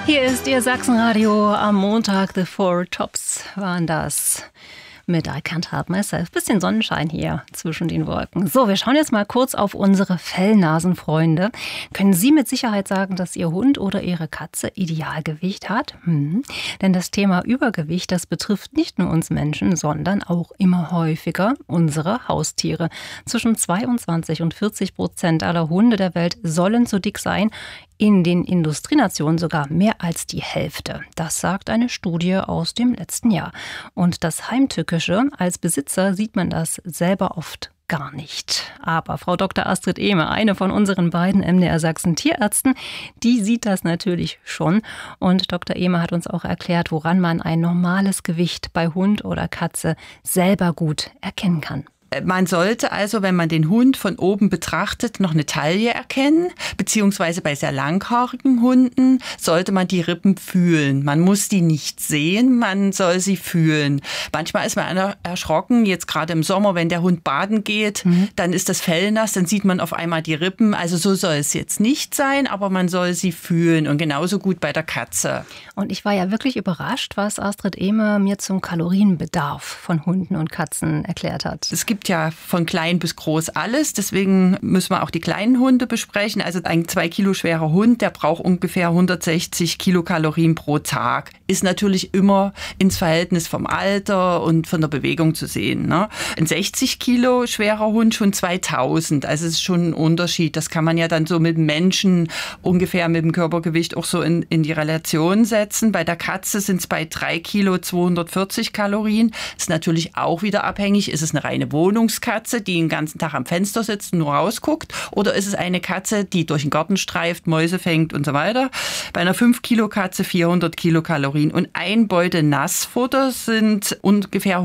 Hier ist Ihr Sachsenradio am Montag. The Four Tops waren das. Mit I Can't Help Myself. Bisschen Sonnenschein hier zwischen den Wolken. So, wir schauen jetzt mal kurz auf unsere Fellnasenfreunde. Können Sie mit Sicherheit sagen, dass Ihr Hund oder Ihre Katze Idealgewicht hat? Denn das Thema Übergewicht, das betrifft nicht nur uns Menschen, sondern auch immer häufiger unsere Haustiere. Zwischen 22% und 40% aller Hunde der Welt sollen zu dick sein. In den Industrienationen sogar mehr als die Hälfte. Das sagt eine Studie aus dem letzten Jahr. Und das Heimtückische, als Besitzer sieht man das selber oft gar nicht. Aber Frau Dr. Astrid Ehme, eine von unseren beiden MDR Sachsen Tierärzten, die sieht das natürlich schon. Und Dr. Ehme hat uns auch erklärt, woran man ein normales Gewicht bei Hund oder Katze selber gut erkennen kann. Man sollte also, wenn man den Hund von oben betrachtet, noch eine Taille erkennen, beziehungsweise bei sehr langhaarigen Hunden sollte man die Rippen fühlen. Man muss die nicht sehen, man soll sie fühlen. Manchmal ist man erschrocken, jetzt gerade im Sommer, wenn der Hund baden geht, dann ist das Fell nass, dann sieht man auf einmal die Rippen. Also so soll es jetzt nicht sein, aber man soll sie fühlen und genauso gut bei der Katze. Und ich war ja wirklich überrascht, was Astrid Ehme mir zum Kalorienbedarf von Hunden und Katzen erklärt hat. Es gibt ja von klein bis groß alles, deswegen müssen wir auch die kleinen Hunde besprechen. Also ein 2 Kilo schwerer Hund, der braucht ungefähr 160 Kilokalorien pro Tag. Ist natürlich immer ins Verhältnis vom Alter und von der Bewegung zu sehen, ne? Ein 60 Kilo schwerer Hund schon 2000, also es ist schon ein Unterschied. Das kann man ja dann so mit Menschen ungefähr mit dem Körpergewicht auch so in die Relation setzen. Bei der Katze sind es bei 3 Kilo 240 Kalorien. Ist natürlich auch wieder abhängig, ist es eine reine Wohnungskatze, die den ganzen Tag am Fenster sitzt und nur rausguckt, oder ist es eine Katze, die durch den Garten streift, Mäuse fängt und so weiter. Bei einer 5 Kilo Katze 400 Kilokalorien und ein Beutel Nassfutter sind ungefähr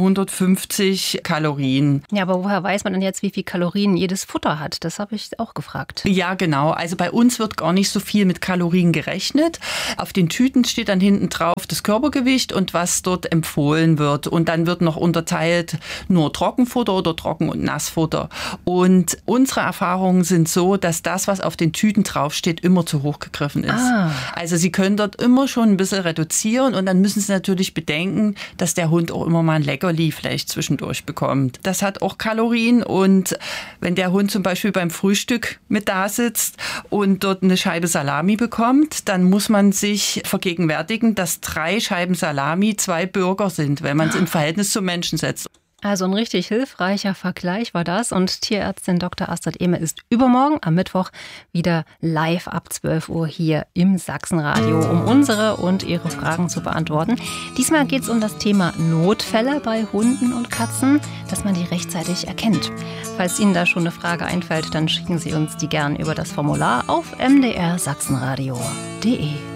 150 Kalorien. Ja, aber woher weiß man denn jetzt, wie viel Kalorien jedes Futter hat? Das habe ich auch gefragt. Ja, genau. Also bei uns wird gar nicht so viel mit Kalorien gerechnet. Auf den Tüten steht dann hinten drauf das Körpergewicht und was dort empfohlen wird. Und dann wird noch unterteilt nur Trockenfutter oder Trocken- und Nassfutter. Und unsere Erfahrungen sind so, dass das, was auf den Tüten draufsteht, immer zu hoch gegriffen ist. Also Sie können dort immer schon ein bisschen reduzieren und dann müssen Sie natürlich bedenken, dass der Hund auch immer mal ein Leckerli vielleicht zwischendurch bekommt. Das hat auch Kalorien und wenn der Hund zum Beispiel beim Frühstück mit da sitzt und dort eine Scheibe Salami bekommt, dann muss man sich vergegenwärtigen, dass 3 Scheiben Salami 2 Burger sind, wenn man es im Verhältnis zum Menschen setzt. Also ein richtig hilfreicher Vergleich war das. Und Tierärztin Dr. Astrid Ehme ist übermorgen am Mittwoch wieder live ab 12 Uhr hier im Sachsenradio, um unsere und Ihre Fragen zu beantworten. Diesmal geht es um das Thema Notfälle bei Hunden und Katzen, dass man die rechtzeitig erkennt. Falls Ihnen da schon eine Frage einfällt, dann schicken Sie uns die gern über das Formular auf mdrsachsenradio.de.